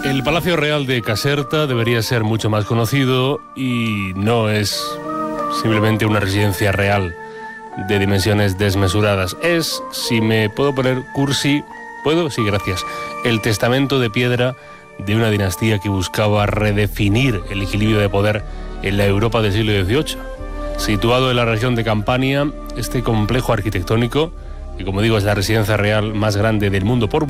El Palacio Real de Caserta debería ser mucho más conocido y no es simplemente una residencia real de dimensiones desmesuradas. Es, si me puedo poner cursi, ¿puedo? Sí, gracias. El testamento de piedra de una dinastía que buscaba redefinir el equilibrio de poder en la Europa del siglo XVIII. Situado en la región de Campania, este complejo arquitectónico, que como digo es la residencia real más grande del mundo por